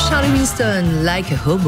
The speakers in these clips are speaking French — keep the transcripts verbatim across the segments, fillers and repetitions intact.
Charlie Winston, Like a Hobo.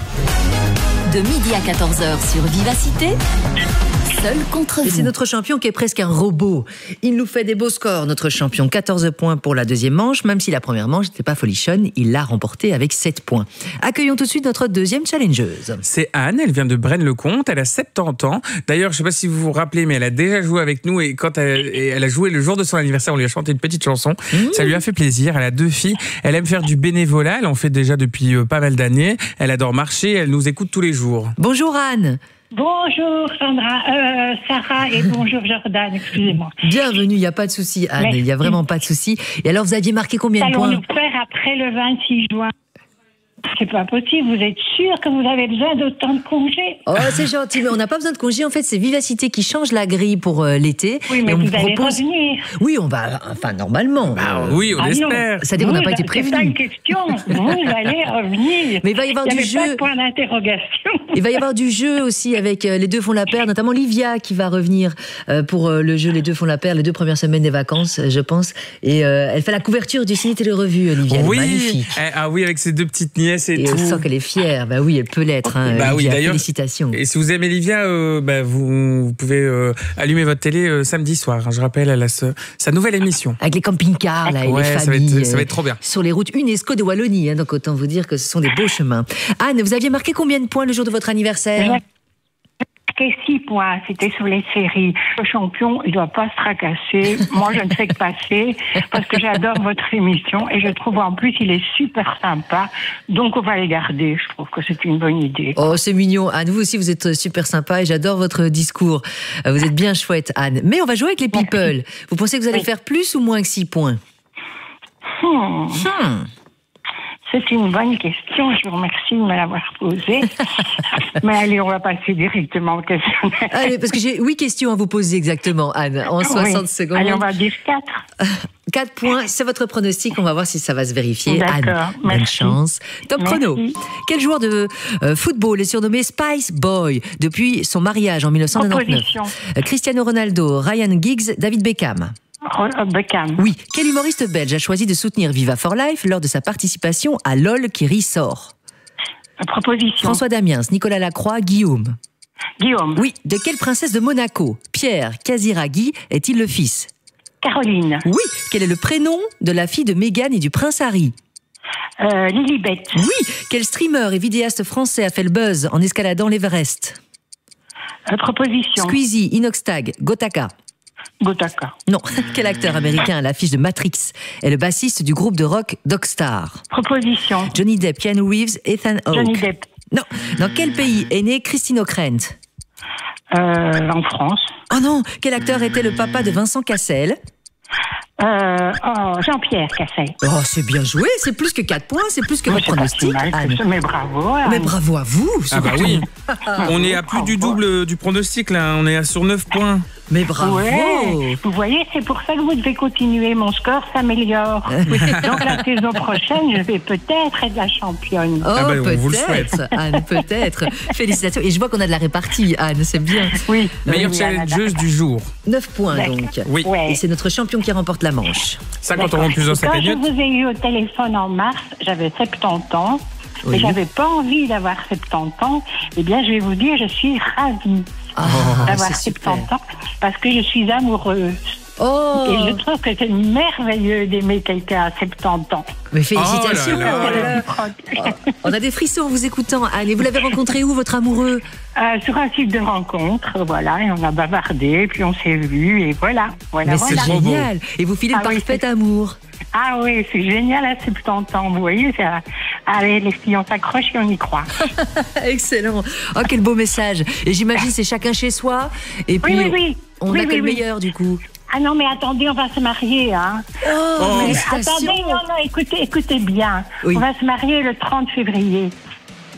De midi à quatorze heures sur Vivacité, seul contre vous. Et c'est notre champion qui est presque un robot. Il nous fait des beaux scores, notre champion. quatorze points pour la deuxième manche, même si la première manche n'était pas folichonne, il l'a remportée avec sept points. Accueillons tout de suite notre deuxième challengeuse. C'est Anne, elle vient de Braine-le-Comte, elle a soixante-dix ans. D'ailleurs, je ne sais pas si vous vous rappelez, mais elle a déjà joué avec nous et quand elle, et elle a joué le jour de son anniversaire, on lui a chanté une petite chanson. Mmh. Ça lui a fait plaisir, elle a deux filles, elle aime faire du bénévolat, elle en fait déjà depuis pas mal d'années. Elle adore marcher, elle nous écoute tous les jours. Bonjour Anne. Bonjour Sandra, euh, Sarah et bonjour Jordan, excusez-moi. Bienvenue, il n'y a pas de souci Anne, il n'y a vraiment pas de souci. Et alors vous aviez marqué combien de points? Allons-nous faire après le vingt-six juin? C'est pas possible, vous êtes sûr que vous avez besoin d'autant de congés? Oh, c'est gentil, mais on n'a pas besoin de congés. En fait, c'est Vivacité qui change la grille pour euh, l'été. Oui, mais et on vous vous allez propose... revenir. Oui, on va, enfin, normalement. Bah, oui, on ah espère. Ça dit qu'on n'a pas été prévenu. C'est pas une question, vous allez revenir. Mais il va y avoir il y du avait jeu. Pas de point d'interrogation. Il va y avoir du jeu aussi avec euh, Les Deux font la paire, notamment Livia qui va revenir euh, pour euh, le jeu Les Deux font la paire, les deux premières semaines des vacances, je pense. Et euh, elle fait la couverture du Ciné Télé Revue, Olivia. Oui, elle est magnifique. ah oui, avec ses deux petites nièces et, et tout. on sent qu'elle est fière. Bah oui, elle peut l'être. Hein, bah oui, d'ailleurs. Félicitations. Et si vous aimez Livia, euh, bah, vous, vous pouvez euh, allumer votre télé euh, samedi soir. Hein, je rappelle, elle a ce, sa nouvelle émission. Avec les camping-cars là, et ouais, les ça familles. Va être, ça va être trop bien. Sur les routes UNESCO de Wallonie. Hein, donc autant vous dire que ce sont des beaux chemins. Anne, vous aviez marqué combien de points le jour de votre anniversaire? Marqué six points, c'était sur les séries. Le champion, il ne doit pas se tracasser. Moi, je ne fais que passer parce que j'adore votre émission et je trouve en plus il est super sympa. Donc, on va les garder. Je trouve que c'est une bonne idée. Oh, c'est mignon. Anne, vous aussi, vous êtes super sympa et j'adore votre discours. Vous êtes bien chouette, Anne. Mais on va jouer avec les people. Merci. Vous pensez que vous allez oui. faire plus ou moins que six points? hmm. Hmm. C'est une bonne question, je vous remercie de me l'avoir posée. Mais allez, on va passer directement aux questions. Allez, parce que j'ai huit questions à vous poser exactement, Anne, en soixante oui. secondes. Allez, on va dire quatre. quatre points, c'est votre pronostic, on va voir si ça va se vérifier. D'accord, Anne, merci. Bonne chance. Top merci. chrono. Quel joueur de euh, football est surnommé Spice Boy depuis son mariage en dix-neuf cent quatre-vingt-dix-neuf? euh, Cristiano Ronaldo, Ryan Giggs, David Beckham. Beckham. Oui. Quel humoriste belge a choisi de soutenir Viva for Life lors de sa participation à LOL qui ressort? Proposition. François Damiens, Nicolas Lacroix, Guillaume. Guillaume. Oui. De quelle princesse de Monaco Pierre Casiraghi est-il le fils? Caroline. Oui. Quel est le prénom de la fille de Meghan et du prince Harry? euh, Lilibet. Oui. Quel streamer et vidéaste français a fait le buzz en escaladant l'Everest? euh, Proposition. Squeezie, Inoxtag, Gotaka. Gotaka. Non. Quel acteur américain à l'affiche de Matrix est le bassiste du groupe de rock Dogstar? Proposition. Johnny Depp, Keanu Reeves, Ethan Hawke. Johnny Depp. Non. Dans quel pays est née Christine O'Krent? euh, En France. Oh non. Quel acteur était le papa de Vincent Cassel? Euh, oh, Jean-Pierre Cassel. Oh, c'est bien joué, c'est plus que quatre points, c'est plus que votre pronostic. Mais bravo. Anne. Mais bravo à vous. Ah bah oui. On est à plus du double du pronostic là, on est à sur neuf points. Mais bravo. Ouais. Vous voyez, c'est pour ça que vous devez continuer, mon score s'améliore. Donc la saison prochaine, je vais peut-être être la championne. Oh, ah bah, peut-être, Anne, peut-être. Félicitations. Et je vois qu'on a de la répartie, Anne, c'est bien. Oui. Meilleure oui, challengeuse du jour. neuf points donc. Oui. Ouais. Et c'est notre champion qui remporte la manche. cinquante euros plus dans cinq Quand minutes. je vous ai eu au téléphone en mars, j'avais soixante-dix ans. Oui. Et j'avais pas envie d'avoir soixante-dix ans. Eh bien, je vais vous dire, je suis ravie oh, d'avoir soixante-dix ans parce que je suis amoureuse. Oh. Et je trouve que c'est merveilleux d'aimer quelqu'un à soixante-dix ans. Mais félicitations. Oh là là. Oh là là. Oh, on a des frissons en vous écoutant, Anne. Et vous l'avez rencontré où, votre amoureux? euh, Sur un site de rencontre, voilà, et on a bavardé, puis on s'est vus, et voilà. voilà Mais voilà. c'est génial. Et vous filez ah, le oui, parfait amour. Ah oui, c'est génial à soixante-dix ans, vous voyez, ça... Allez, les filles, on s'accroche et on y croit. Excellent. Oh, quel beau message. Et j'imagine c'est chacun chez soi. Et puis, oui, oui, oui. on oui, a oui, que le oui. meilleur, du coup. Ah non, mais attendez, on va se marier, hein. Oh, mais félicitations. attendez, non, non, écoutez, écoutez bien. Oui. On va se marier le trente février.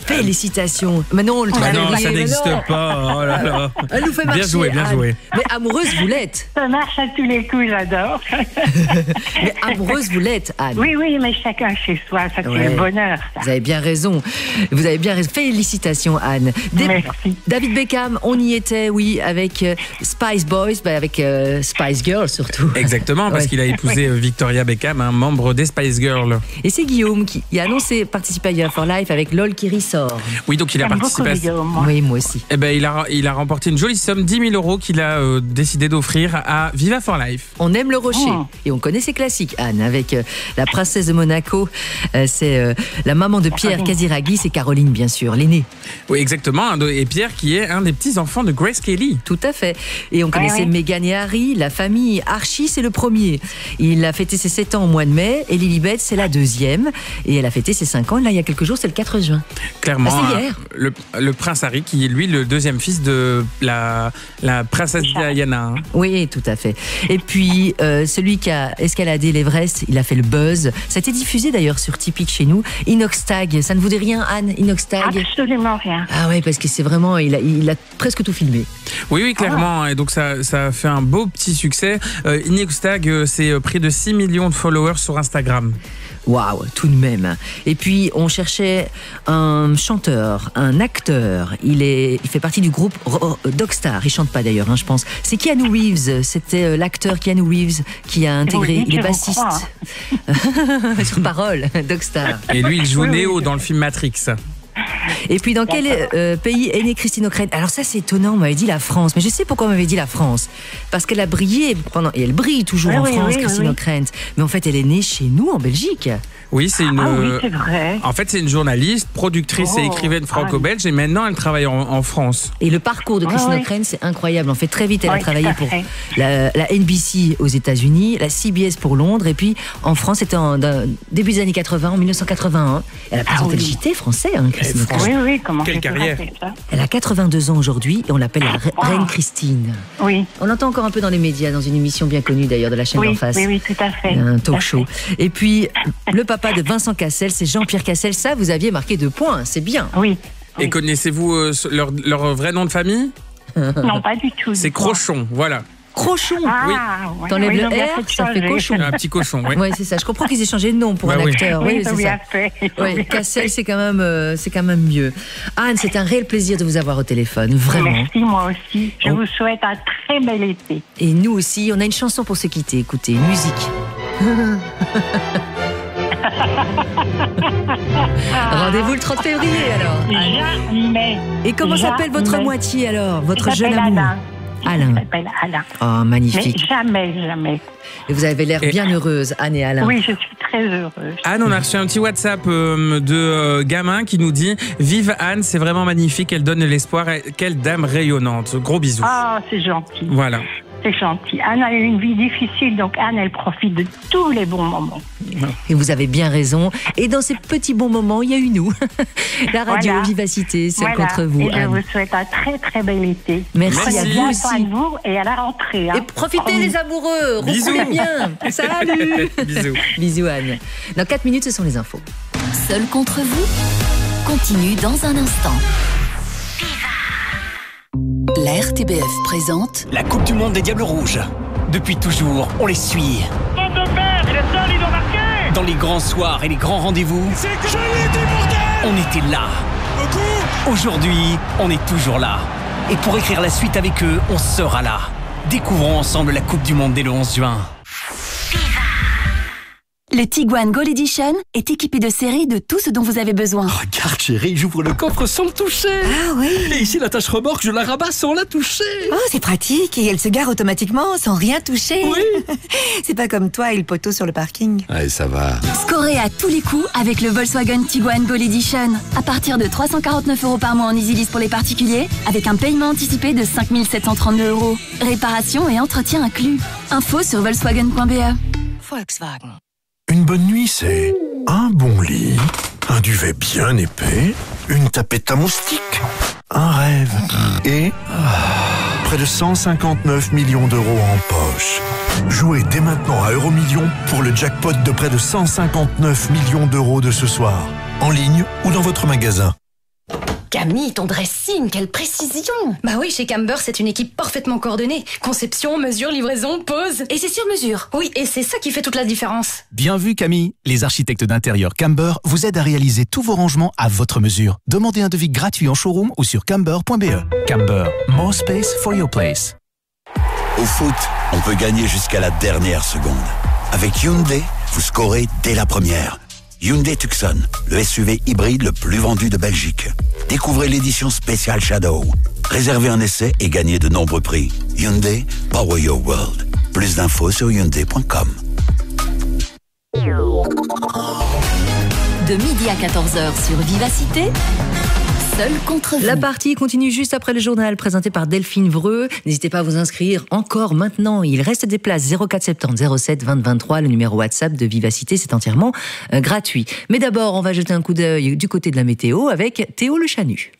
Félicitations. Mais non, le Ah non, oublié, ça mais n'existe non. pas. Oh là là. Elle nous fait marcher. Bien joué, bien Anne. joué. Mais amoureuse, vous l'êtes. Ça marche à tous les coups, j'adore. Mais amoureuse, vous l'êtes, Anne. Oui, oui, mais chacun chez soi, ça c'est Ouais. le bonheur, ça. Vous avez bien raison. Vous avez bien raison. Félicitations, Anne. Des- Merci. David Beckham, on y était, oui, avec euh, Spice Boys, bah, avec euh, Spice Girls surtout. Exactement, parce Ouais. qu'il a épousé euh, Victoria Beckham, un membre des Spice Girls. Et c'est Guillaume qui a annoncé participer à Year for Life avec LOL qui ressort. Oui, donc il a J'aime beaucoup participé à... Guillaume, moi. Oui, moi aussi. Eh ben, il a, il a remporté une jolie somme, dix mille euros, qu'il a euh, décidé d'offrir à Viva for Life. On aime le rocher Oh. et on connaît ses classiques, Anne, avec euh, la princesse de Monaco. Euh, c'est euh, la maman de Pierre Caroline. Casiraghi, c'est Caroline, bien sûr, l'aînée. Oui, exactement. un de- Et Pierre, qui est un des petits-enfants de Grace Kelly. Tout à fait. Et on connaissait ouais. Meghan et Harry, la famille Archie, c'est le premier. Il a fêté ses sept ans au mois de mai et Lilibet, c'est la deuxième. Et elle a fêté ses cinq ans, là, il y a quelques jours, c'est le quatre juin. Clairement, Ah, c'est hein, hier. le, le prince Harry, qui est lui le deuxième fils de la, la princesse Diana. hein. Oui, tout à fait. Et puis, euh, celui qui a escaladé l'Everest, il a fait le buzz. Ça a été diffusé d'ailleurs sur Typique chez nous. Inoxtag, ça ne vous dit rien, Anne, Inoxtag? Absolument rien. Ah ouais, parce que c'est vraiment, il a, il a presque tout filmé. Oui, oui, clairement. Et donc, ça, ça a fait un beau petit succès. Euh, Inoxtag, euh, c'est euh, près de six millions de followers sur Instagram. Waouh, tout de même. Et puis, on cherchait un chanteur, un acteur. Il, est, il fait partie du groupe Ro- Dogstar. Il chante pas d'ailleurs, hein, je pense. C'est Keanu Reeves. C'était euh, l'acteur Keanu Reeves qui a intégré. Oui, il est je vous bassiste. Sur parole, Dogstar. Et lui, il joue Oui, oui, Neo je dans le film Matrix. Et puis, dans quel euh, pays est née Christine O'Krent? Alors ça, c'est étonnant, on m'avait dit la France. Mais je sais pourquoi on m'avait dit la France. Parce qu'elle a brillé pendant... Et elle brille toujours Oui, en oui, France, oui, oui, Christine oui. O'Krent. Mais en fait, elle est née chez nous, en Belgique. Oui, c'est une. Ah oui, euh, c'est vrai. En fait, c'est une journaliste, productrice et Oh, écrivaine franco-belge, et maintenant elle travaille en, en France. Et le parcours de Christine Ah oui. O'Krent, c'est incroyable. En fait, très vite, elle a Oui, travaillé tout à pour fait. la, la N B C aux États-Unis, la C B S pour Londres, et puis en France, c'était en dans- début des années quatre-vingts, en mille neuf cent quatre-vingt-un. Elle a présenté oui. le J T français, hein, Christine Eh, O'Krent. Oui, oui, comment Quelle j'ai pu carrière. rater ça? Elle a quatre-vingt-deux ans aujourd'hui et on l'appelle la Re- Wow. Reine Christine. Oui, On l'entend encore un peu dans les médias, dans une émission bien connue d'ailleurs de la chaîne d'en oui, face. oui, oui, tout à fait. Un Tout talk à show. fait. Et puis, le papa de Vincent Cassel, c'est Jean-Pierre Cassel. Ça, vous aviez marqué deux points, c'est bien. Oui. Et oui. connaissez-vous euh, leur, leur vrai nom de famille? Non, pas du tout. C'est dites-moi. Crochon, voilà. Crochon. Ah, ouais, T'enlèves oui, le ils ont bien R, fait de ça fait changer. cochon. Un petit cochon, oui. Oui, c'est ça. Je comprends qu'ils aient changé de nom pour Bah un oui. acteur. Oui, Oui, ils ont c'est bien ça. fait. ils ont Oui, bien Cassel, fait. c'est quand même, euh, c'est quand même mieux. Anne, c'est un réel plaisir de vous avoir au téléphone, vraiment. Merci, moi aussi. Je Oh. vous souhaite un très bel été. Et nous aussi, on a une chanson pour se quitter. Écoutez, musique. Rendez-vous le trente février alors. Anne. Jamais. Et comment s'appelle votre Jamais. moitié alors, votre Il jeune s'appelle amour? Alain. Alain. Il s'appelle Alain. Oh, Mais magnifique. jamais, jamais. Et vous avez l'air Et- bien heureuse, Anne et Alain. Oui, je suis très heureuse. Anne, on a reçu un petit WhatsApp euh, de euh, gamin qui nous dit « Vive Anne, c'est vraiment magnifique, elle donne de l'espoir, et- quelle dame rayonnante. » Gros bisous. Ah, c'est gentil. Voilà. C'est gentil. Anne a eu une vie difficile, donc Anne, elle profite de tous les bons moments. Et vous avez bien raison. Et dans ces petits bons moments, il y a eu nous. La radio Voilà. Vivacité, celle Voilà. contre vous, Et je Anne. vous souhaite un très très bel été. Merci, Merci. à Prenez vous bien soin aussi. de vous et à la rentrée. Hein. Et profitez Promis. les amoureux. Bisous. Retrouvez bien. Salut. Bisous. Bisous Anne. Dans quatre minutes, ce sont les infos. Seul contre vous continue dans un instant. La R T B F présente La Coupe du Monde des Diables Rouges. Depuis toujours, on les suit. Dans les grands soirs et les grands rendez-vous, on était là. Aujourd'hui, on est toujours là. Et pour écrire la suite avec eux, on sera là. Découvrons ensemble la Coupe du Monde dès le onze juin. Le Tiguan Gold Edition est équipé de série de tout ce dont vous avez besoin. Regarde chérie, j'ouvre le coffre sans le toucher. Ah oui. Et ici la tâche remorque, je la rabats sans la toucher. Oh, c'est pratique et elle se gare automatiquement sans rien toucher. Oui. C'est pas comme toi et le poteau sur le parking. Allez, ça va. Scorez à tous les coups avec le Volkswagen Tiguan Gold Edition. À partir de trois cent quarante-neuf euros par mois en EasyLease pour les particuliers, avec un paiement anticipé de cinq mille sept cent trente-deux euros. Réparation et entretien inclus. Info sur volkswagen point b e. Volkswagen. Une bonne nuit, c'est un bon lit, un duvet bien épais, une tapette à moustiques, un rêve et ah, près de cent cinquante-neuf millions d'euros en poche. Jouez dès maintenant à Euromillions pour le jackpot de près de cent cinquante-neuf millions d'euros de ce soir, en ligne ou dans votre magasin. Camille, ton dressing, quelle précision! Bah oui, chez Camber, c'est une équipe parfaitement coordonnée. Conception, mesure, livraison, pose. Et c'est sur mesure. Oui, et c'est ça qui fait toute la différence. Bien vu, Camille. Les architectes d'intérieur Camber vous aident à réaliser tous vos rangements à votre mesure. Demandez un devis gratuit en showroom ou sur camber point b e. Camber, more space for your place. Au foot, on peut gagner jusqu'à la dernière seconde. Avec Hyundai, vous scorez dès la première. Hyundai Tucson, le S U V hybride le plus vendu de Belgique. Découvrez l'édition spéciale Shadow. Réservez un essai et gagnez de nombreux prix. Hyundai, power your world. Plus d'infos sur hyundai point com. De midi à quatorze heures sur Vivacité, Seul contre vous. La partie continue juste après le journal présenté par Delphine Vreux. N'hésitez pas à vous inscrire encore maintenant. Il reste des places. zéro quatre soixante-dix zéro sept vingt vingt-trois, le numéro WhatsApp de Vivacité, c'est entièrement euh, gratuit. Mais d'abord, on va jeter un coup d'œil du côté de la météo avec Théo Le Chanu.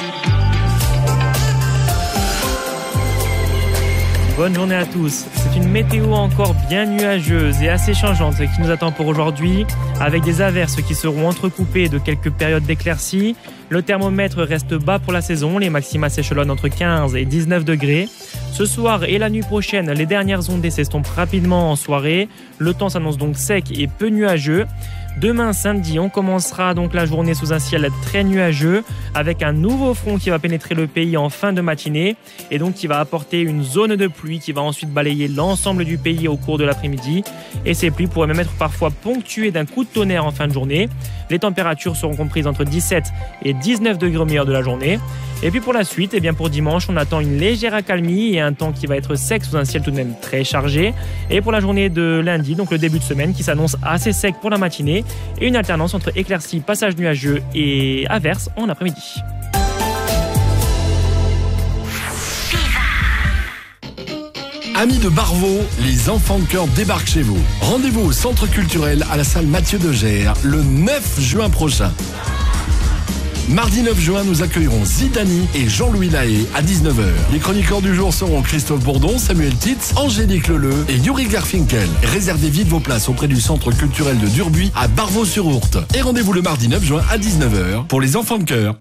Bonne journée à tous. C'est une météo encore bien nuageuse et assez changeante qui nous attend pour aujourd'hui, avec des averses qui seront entrecoupées de quelques périodes d'éclaircies. Le thermomètre reste bas pour la saison, les maxima s'échelonnent entre quinze et dix-neuf degrés. Ce soir et la nuit prochaine, les dernières ondées s'estompent rapidement en soirée. Le temps s'annonce donc sec et peu nuageux. Demain samedi, on commencera donc la journée sous un ciel très nuageux avec un nouveau front qui va pénétrer le pays en fin de matinée et donc qui va apporter une zone de pluie qui va ensuite balayer l'ensemble du pays au cours de l'après-midi. Et ces pluies pourraient même être parfois ponctuées d'un coup de tonnerre en fin de journée. Les températures seront comprises entre dix-sept et dix-neuf degrés au meilleur de la journée. Et puis pour la suite, eh bien pour dimanche, on attend une légère accalmie et un temps qui va être sec sous un ciel tout de même très chargé. Et pour la journée de lundi, donc le début de semaine qui s'annonce assez sec pour la matinée et une alternance entre éclaircies, passages nuageux et averses en après-midi. Amis de Barvaux, les enfants de cœur débarquent chez vous. Rendez-vous au Centre culturel à la salle Mathieu de Gers le neuf juin prochain. Mardi neuf juin, nous accueillerons Zidani et Jean-Louis Lahaye à dix-neuf heures. Les chroniqueurs du jour seront Christophe Bourdon, Samuel Titz, Angélique Leleu et Yuri Garfinkel. Réservez vite vos places auprès du Centre culturel de Durbuy à Barvaux-sur-Ourthe. Et rendez-vous le mardi neuf juin à dix-neuf heures pour les enfants de cœur.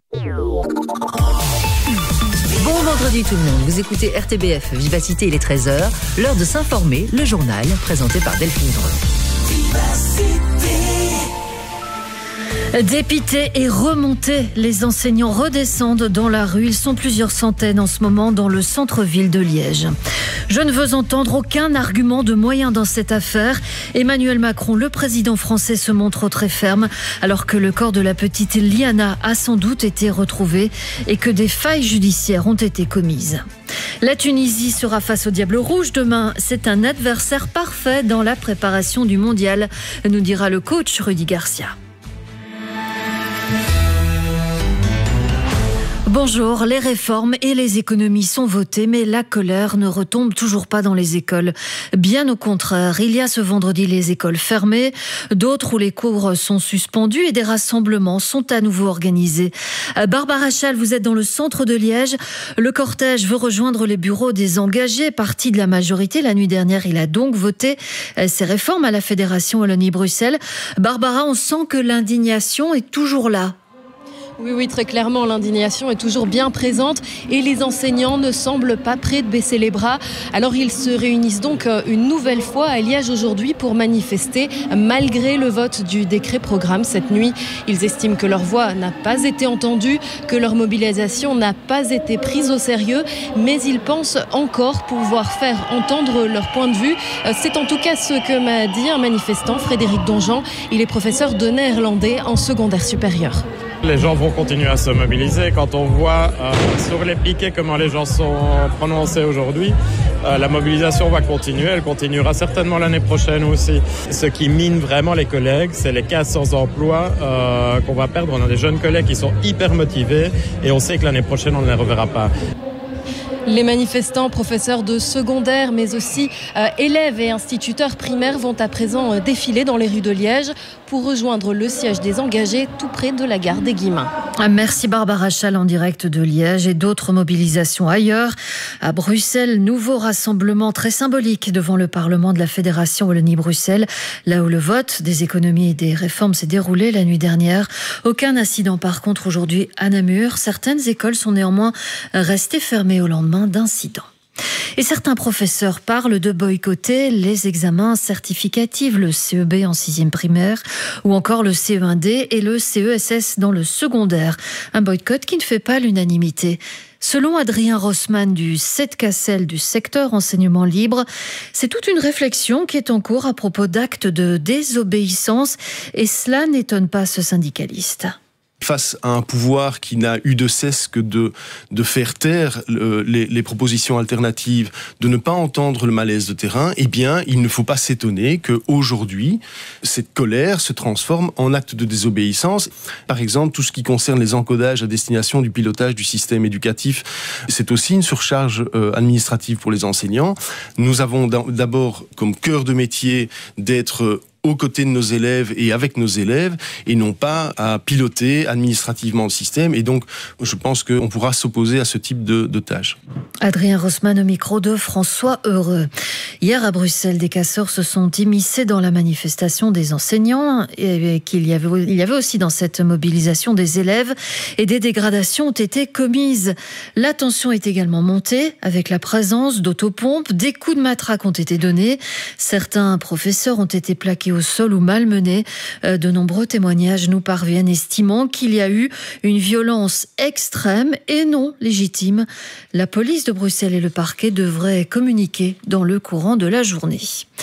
Bon vendredi tout le monde, vous écoutez R T B F, Vivacité, il est treize heures, l'heure de s'informer, le journal présenté par Delphine Vreux. Dépités et remontés, les enseignants redescendent dans la rue. Ils sont plusieurs centaines en ce moment dans le centre-ville de Liège. Je ne veux entendre aucun argument de moyen dans cette affaire. Emmanuel Macron, le président français, se montre très ferme alors que le corps de la petite Liana a sans doute été retrouvé et que des failles judiciaires ont été commises. La Tunisie sera face au Diable Rouge demain. C'est un adversaire parfait dans la préparation du mondial, nous dira le coach Rudy Garcia. Bonjour, les réformes et les économies sont votées, mais la colère ne retombe toujours pas dans les écoles. Bien au contraire, il y a ce vendredi les écoles fermées, d'autres où les cours sont suspendus et des rassemblements sont à nouveau organisés. Barbara Chal, vous êtes dans le centre de Liège. Le cortège veut rejoindre les bureaux des engagés, parti de la majorité. La nuit dernière, il a donc voté ces réformes à la Fédération Wallonie-Bruxelles. Barbara, on sent que l'indignation est toujours là. Oui, oui, très clairement, l'indignation est toujours bien présente et les enseignants ne semblent pas prêts de baisser les bras. Alors ils se réunissent donc une nouvelle fois à Liège aujourd'hui pour manifester malgré le vote du décret programme cette nuit. Ils estiment que leur voix n'a pas été entendue, que leur mobilisation n'a pas été prise au sérieux, mais ils pensent encore pouvoir faire entendre leur point de vue. C'est en tout cas ce que m'a dit un manifestant, Frédéric Donjean. Il est professeur de néerlandais en secondaire supérieur. Les gens vont continuer à se mobiliser. Quand on voit euh, sur les piquets comment les gens sont prononcés aujourd'hui, euh, la mobilisation va continuer. Elle continuera certainement l'année prochaine aussi. Ce qui mine vraiment les collègues, c'est les quinze cents emplois euh, qu'on va perdre. On a des jeunes collègues qui sont hyper motivés et on sait que l'année prochaine, on ne les reverra pas. Les manifestants, professeurs de secondaire, mais aussi euh, élèves et instituteurs primaires vont à présent euh, défiler dans les rues de Liège pour rejoindre le siège des engagés tout près de la gare des Guillemins. Merci Barbara Chal en direct de Liège et d'autres mobilisations ailleurs. À Bruxelles, nouveau rassemblement très symbolique devant le Parlement de la Fédération Wallonie-Bruxelles, là où le vote des économies et des réformes s'est déroulé la nuit dernière. Aucun incident par contre aujourd'hui à Namur. Certaines écoles sont néanmoins restées fermées au lendemain d'incidents. Et certains professeurs parlent de boycotter les examens certificatifs, le C E B en sixième primaire ou encore le C E un D et le C E S S dans le secondaire. Un boycott qui ne fait pas l'unanimité. Selon Adrien Rossmann du C E T Cassel du secteur enseignement libre, c'est toute une réflexion qui est en cours à propos d'actes de désobéissance et cela n'étonne pas ce syndicaliste. Face à un pouvoir qui n'a eu de cesse que de, de faire taire le, les, les propositions alternatives, de ne pas entendre le malaise de terrain, eh bien, il ne faut pas s'étonner qu'aujourd'hui, cette colère se transforme en acte de désobéissance. Par exemple, tout ce qui concerne les encodages à destination du pilotage du système éducatif, c'est aussi une surcharge euh, administrative pour les enseignants. Nous avons d'abord comme cœur de métier d'être aux côtés de nos élèves et avec nos élèves, et non pas à piloter administrativement le système. Et donc, je pense qu'on pourra s'opposer à ce type de, de tâches. Adrien Rossmann au micro de François Heureux. Hier à Bruxelles, des casseurs se sont immiscés dans la manifestation des enseignants et qu'il y avait, il y avait aussi dans cette mobilisation des élèves et des dégradations ont été commises. La tension est également montée avec la présence d'autopompes. Des coups de matraque ont été donnés. Certains professeurs ont été plaqués au sol ou malmenés. De nombreux témoignages nous parviennent estimant qu'il y a eu une violence extrême et non légitime. La police de Bruxelles et le parquet devraient communiquer dans le courant de la journée.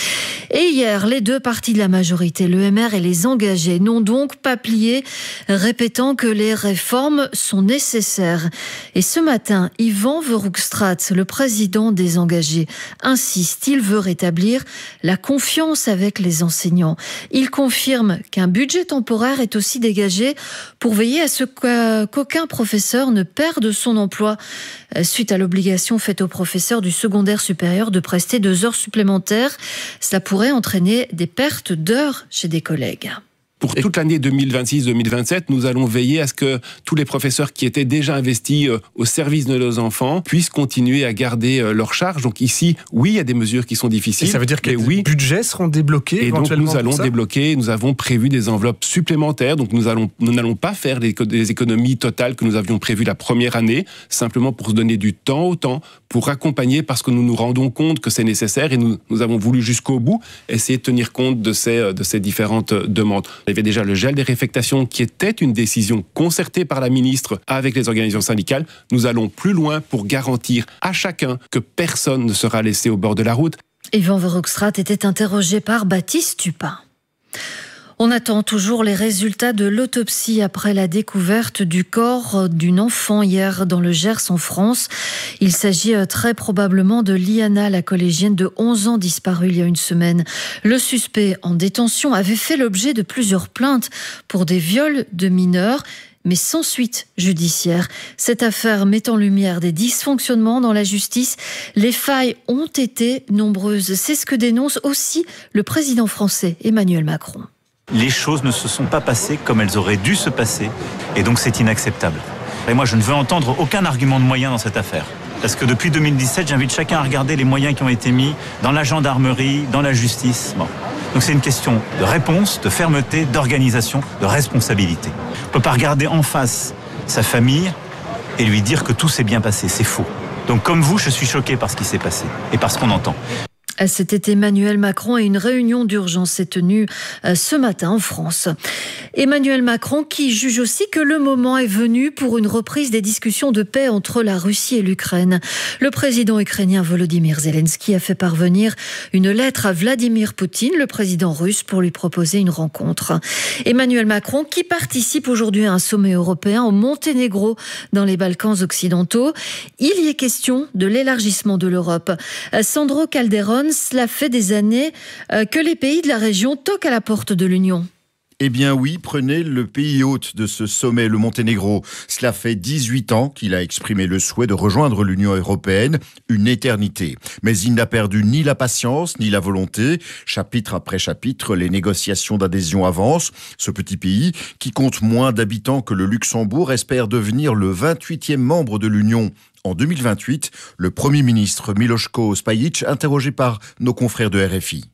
Et hier, les deux partis de la majorité, le M R et les engagés, n'ont donc pas plié, répétant que les réformes sont nécessaires. Et ce matin, Yvan Verhoekstraat, le président des engagés, insiste, il veut rétablir la confiance avec les enseignants. Il confirme qu'un budget temporaire est aussi dégagé pour veiller à ce qu'aucun professeur ne perde son emploi suite à l'obligation faite aux professeurs du secondaire supérieur de prester deux heures supplémentaires. Cela pourrait entraîner des pertes d'heures chez des collègues. Pour toute l'année deux mille vingt-six deux mille vingt-sept, nous allons veiller à ce que tous les professeurs qui étaient déjà investis au service de nos enfants puissent continuer à garder leur charge. Donc ici, oui, il y a des mesures qui sont difficiles. Et ça veut dire que les oui, budgets seront débloqués et donc éventuellement nous allons débloquer, nous avons prévu des enveloppes supplémentaires. Donc nous allons, nous n'allons pas faire les, les économies totales que nous avions prévues la première année, simplement pour se donner du temps au temps, pour accompagner, parce que nous nous rendons compte que c'est nécessaire et nous, nous avons voulu jusqu'au bout essayer de tenir compte de ces, de ces différentes demandes. Il y avait déjà le gel des réfectations qui était une décision concertée par la ministre avec les organisations syndicales. Nous allons plus loin pour garantir à chacun que personne ne sera laissé au bord de la route. Yvan Verhoekstraat était interrogé par Baptiste Tupin. On attend toujours les résultats de l'autopsie après la découverte du corps d'une enfant hier dans le Gers en France. Il s'agit très probablement de Liana, la collégienne de onze ans disparue il y a une semaine. Le suspect en détention avait fait l'objet de plusieurs plaintes pour des viols de mineurs, mais sans suite judiciaire. Cette affaire met en lumière des dysfonctionnements dans la justice. Les failles ont été nombreuses. C'est ce que dénonce aussi le président français Emmanuel Macron. Les choses ne se sont pas passées comme elles auraient dû se passer, et donc c'est inacceptable. Et moi, je ne veux entendre aucun argument de moyens dans cette affaire. Parce que depuis deux mille dix-sept, j'invite chacun à regarder les moyens qui ont été mis dans la gendarmerie, dans la justice. Bon. Donc c'est une question de réponse, de fermeté, d'organisation, de responsabilité. On ne peut pas regarder en face sa famille et lui dire que tout s'est bien passé. C'est faux. Donc comme vous, je suis choqué par ce qui s'est passé et par ce qu'on entend. C'était Emmanuel Macron et une réunion d'urgence s'est tenue ce matin en France. Emmanuel Macron qui juge aussi que le moment est venu pour une reprise des discussions de paix entre la Russie et l'Ukraine. Le président ukrainien Volodymyr Zelensky a fait parvenir une lettre à Vladimir Poutine, le président russe, pour lui proposer une rencontre. Emmanuel Macron qui participe aujourd'hui à un sommet européen au Monténégro dans les Balkans occidentaux. Il y est question de l'élargissement de l'Europe. Sandro Calderón, cela fait des années que les pays de la région toquent à la porte de l'Union. Eh bien oui, prenez le pays hôte de ce sommet, le Monténégro. Cela fait dix-huit ans qu'il a exprimé le souhait de rejoindre l'Union européenne, une éternité. Mais il n'a perdu ni la patience, ni la volonté. Chapitre après chapitre, les négociations d'adhésion avancent. Ce petit pays, qui compte moins d'habitants que le Luxembourg, espère devenir le vingt-huitième membre de l'Union. En deux mille vingt-huit, le Premier ministre Miloško Spajić, interrogé par nos confrères de R F I.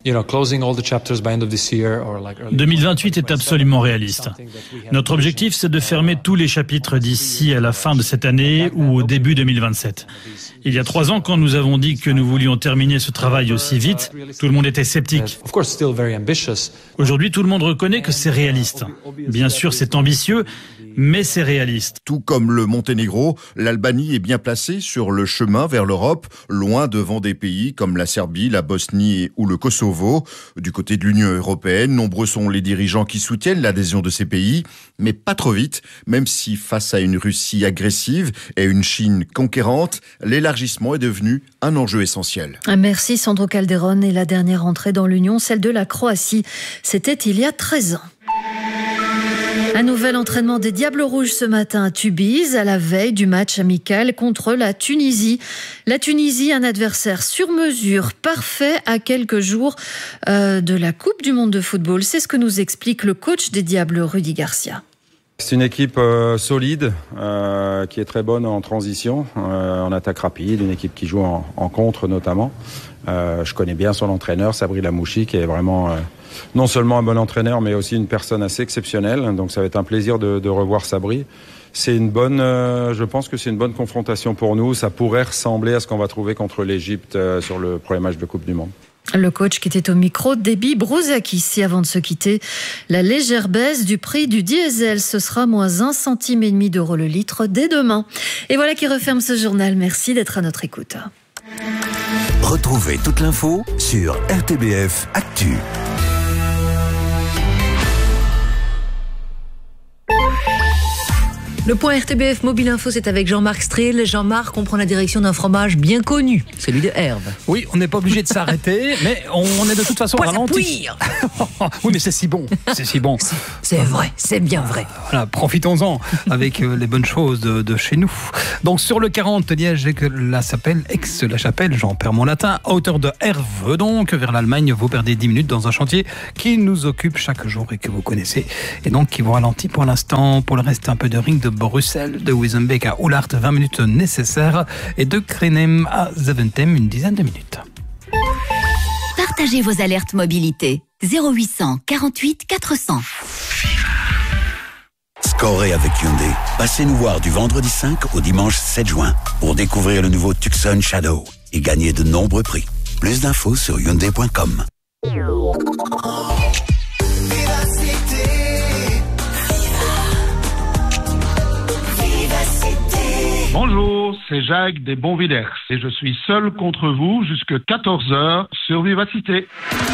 deux mille vingt-huit est absolument réaliste. Notre objectif, c'est de fermer tous les chapitres d'ici à la fin de cette année ou au début deux mille vingt-sept. Il y a trois ans, quand nous avons dit que nous voulions terminer ce travail aussi vite, tout le monde était sceptique. Aujourd'hui, tout le monde reconnaît que c'est réaliste. Bien sûr, c'est ambitieux, mais c'est réaliste. Tout comme le Monténégro, l'Albanie est bien placée sur le chemin vers l'Europe, loin devant des pays comme la Serbie, la Bosnie ou le Kosovo. Du côté de l'Union européenne, nombreux sont les dirigeants qui soutiennent l'adhésion de ces pays, mais pas trop vite, même si face à une Russie agressive et une Chine conquérante, l'élargissement est devenu un enjeu essentiel. Merci Sandro Calderone. Et la dernière entrée dans l'Union, celle de la Croatie, c'était il y a treize ans. Un nouvel entraînement des Diables Rouges ce matin à Tubize, à la veille du match amical contre la Tunisie. La Tunisie, un adversaire sur mesure, parfait à quelques jours euh, de la Coupe du Monde de football. C'est ce que nous explique le coach des Diables, Rudy Garcia. C'est une équipe euh, solide, euh, qui est très bonne en transition, euh, en attaque rapide, une équipe qui joue en, en contre notamment. Euh, je connais bien son entraîneur, Sabri Lamouchi, qui est vraiment euh, non seulement un bon entraîneur, mais aussi une personne assez exceptionnelle. Donc ça va être un plaisir de, de revoir Sabri. C'est une bonne, euh, je pense que c'est une bonne confrontation pour nous. Ça pourrait ressembler à ce qu'on va trouver contre l'Égypte euh, sur le premier match de Coupe du Monde. Le coach qui était au micro, Déby Brouzakis. Et avant de se quitter, la légère baisse du prix du diesel. Ce sera moins un centime et demi d'euros le litre dès demain. Et voilà qui referme ce journal. Merci d'être à notre écoute. Retrouvez toute l'info sur R T B F Actu. Le point R T B F Mobile Info, c'est avec Jean-Marc Strill. Jean-Marc, on prend la direction d'un fromage bien connu, celui de Herve. Oui, on n'est pas obligé de s'arrêter, mais on est de toute façon ralenti. Oui, mais c'est si bon, c'est si bon. C'est, c'est vrai, c'est bien vrai. Voilà, profitons-en avec les bonnes choses de, de chez nous. Donc sur le quarante, Liège, la Chapelle, ex-la Chapelle, j'en perds mon latin, à hauteur de Herve, donc vers l'Allemagne, vous perdez dix minutes dans un chantier qui nous occupe chaque jour et que vous connaissez, et donc qui vous ralentit pour l'instant. Pour le reste, un peu de ring de Bruxelles, de Wissembeek à Oulart, vingt minutes nécessaires, et de Krenem à Zaventem, une dizaine de minutes. Partagez vos alertes mobilité. zéro huit cent quarante-huit quatre cents. Scorez avec Hyundai. Passez nous voir du vendredi cinq au dimanche sept juin pour découvrir le nouveau Tucson Shadow et gagner de nombreux prix. Plus d'infos sur hyundai point com. Bonjour, c'est Jacques des Bonvillers et je suis seul contre vous jusqu'à quatorze heures sur Vivacité.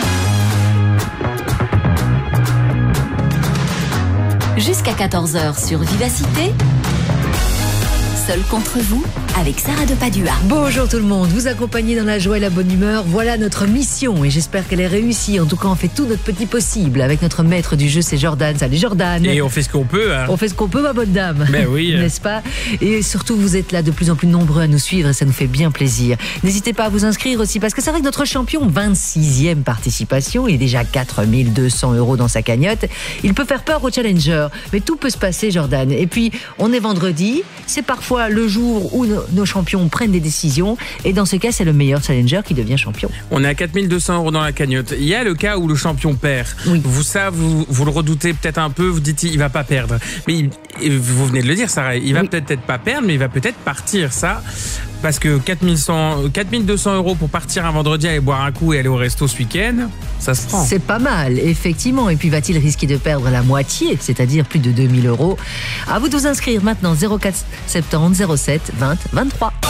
Jusqu'à quatorze heures sur Vivacité. Seul contre vous, avec Sarah de Padua. Bonjour tout le monde, vous accompagner dans la joie et la bonne humeur, voilà notre mission et j'espère qu'elle est réussie. En tout cas, on fait tout notre petit possible avec notre maître du jeu, c'est Jordan. Salut Jordan. Et on fait ce qu'on peut. Hein. On fait ce qu'on peut, ma bonne dame. Ben oui. N'est-ce pas? Et surtout, vous êtes là de plus en plus nombreux à nous suivre et ça nous fait bien plaisir. N'hésitez pas à vous inscrire aussi parce que c'est vrai que notre champion, vingt-sixième participation, il est déjà quatre mille deux cents euros dans sa cagnotte. Il peut faire peur aux challengers, mais tout peut se passer, Jordan. Et puis, on est vendredi, c'est parfois le jour où nos, nos champions prennent des décisions et dans ce cas c'est le meilleur challenger qui devient champion. On est à quatre mille deux cents euros dans la cagnotte. Il y a le cas où le champion perd. Oui. Vous ça vous, vous le redoutez peut-être un peu, vous dites il va pas perdre. Mais il, vous venez de le dire Sarah, il va oui. peut-être pas perdre mais il va peut-être partir ça. Parce que quatre mille deux cents euros pour partir un vendredi, aller boire un coup et aller au resto ce week-end, ça se prend. C'est pas mal, effectivement. Et puis va-t-il risquer de perdre la moitié, c'est-à-dire plus de deux mille euros? À vous de vous inscrire maintenant, zéro quatre soixante-dix zéro sept vingt vingt-trois.